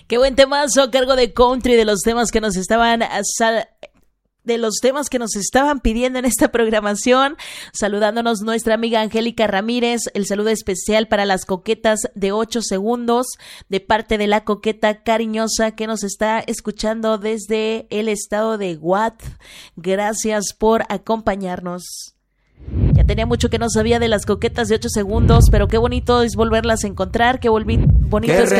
Qué buen temazo a cargo de Country, de los temas que nos estaban pidiendo en esta programación. Saludándonos nuestra amiga Angélica Ramírez, el saludo especial para las coquetas de 8 segundos de parte de la coqueta cariñosa que nos está escuchando desde el estado de Guat. Gracias por acompañarnos. Ya tenía mucho que no sabía de las coquetas de 8 segundos, pero qué bonito es volverlas a encontrar, qué bonito es que